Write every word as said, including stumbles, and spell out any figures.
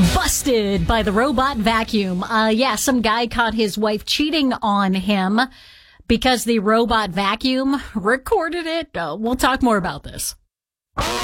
Busted by the robot vacuum. Uh, yeah, some guy caught his wife cheating on him because the robot vacuum recorded it. Uh, we'll talk more about this.